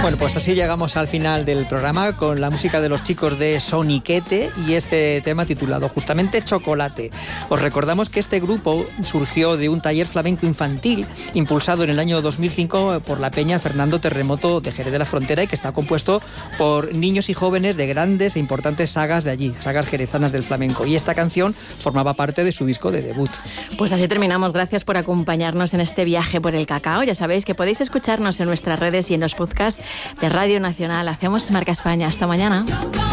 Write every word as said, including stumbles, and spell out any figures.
Bueno, pues así llegamos al final del programa con la música de los chicos de Soniquete y este tema titulado justamente Chocolate. Os recordamos que este grupo surgió de un taller flamenco infantil impulsado en el año dos mil cinco por la Peña Fernando Terremoto de Jerez de la Frontera y que está compuesto por niños y jóvenes de grandes e importantes sagas de allí, sagas jerezanas del flamenco. Y esta canción formaba parte de su disco de debut. Pues así terminamos. Gracias por acompañarnos en este viaje por el cacao. Ya sabéis que podéis escucharnos en nuestras redes y en los podcasts de Radio Nacional. Hacemos Marca España. Hasta mañana.